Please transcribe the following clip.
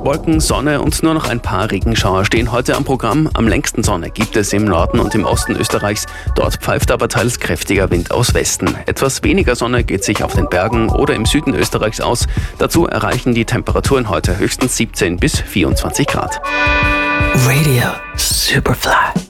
Wolken, Sonne und nur noch ein paar Regenschauer stehen heute am Programm. Am längsten Sonne gibt es im Norden und im Osten Österreichs. Dort pfeift aber teils kräftiger Wind aus Westen. Etwas weniger Sonne geht sich auf den Bergen oder im Süden Österreichs aus. Dazu erreichen die Temperaturen heute höchstens 17 bis 24 Grad. Radio Superfly.